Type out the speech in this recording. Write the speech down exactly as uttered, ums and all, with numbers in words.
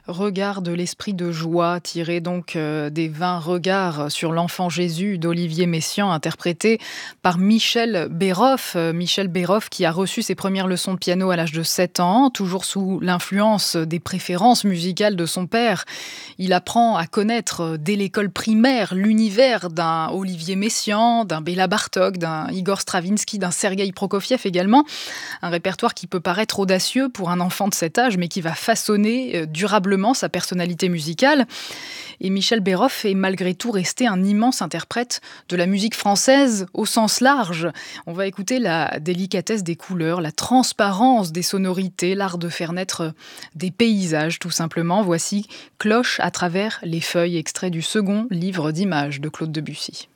Regard de l'esprit de joie, tiré donc euh, des vingt regards sur l'enfant Jésus d'Olivier Messiaen, interprété par Michel Béroff. Euh, Michel Béroff qui a reçu ses premières leçons de piano à l'âge de sept ans, toujours sous l'influence des préférences musicales de son père. Il apprend à connaître euh, dès l'école primaire l'univers d'un Olivier Messiaen, d'un Béla Bartók, d'un Igor Stravinsky, d'un Sergueï Prokofiev également. Un répertoire qui peut paraître audacieux pour un enfant de cet âge, mais qui va façonner euh, durablement sa personnalité musicale. Et Michel Béroff est malgré tout resté un immense interprète de la musique française au sens large. On va écouter la délicatesse des couleurs, la transparence des sonorités, l'art de faire naître des paysages tout simplement. Voici Cloche à travers les feuilles, extrait du second livre d'images de Claude Debussy.